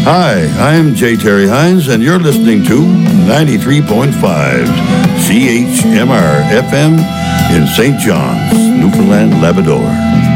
Hi, I'm J. Terry Hines, and you're listening to 93.5 CHMR FM in St. John's, Newfoundland, Labrador.